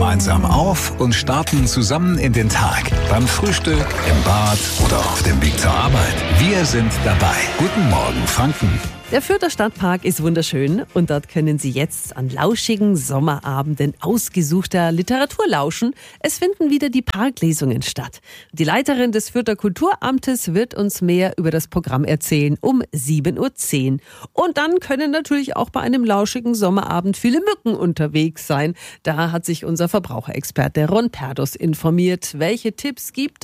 gemeinsam auf und starten zusammen in den Tag. Beim Frühstück, im Bad oder auf dem Weg zur Arbeit. Wir sind dabei. Guten Morgen, Franken. Der Fürther Stadtpark ist wunderschön und dort können Sie jetzt an lauschigen Sommerabenden ausgesuchter Literatur lauschen. Es finden wieder die Parklesungen statt. Die Leiterin des Fürther Kulturamtes wird uns mehr über das Programm erzählen um 7.10 Uhr. Und dann können natürlich auch bei einem lauschigen Sommerabend viele Mücken unterwegs sein. Da hat sich unser Verbraucherexperte Ron Perdos informiert. Welche Tipps gibt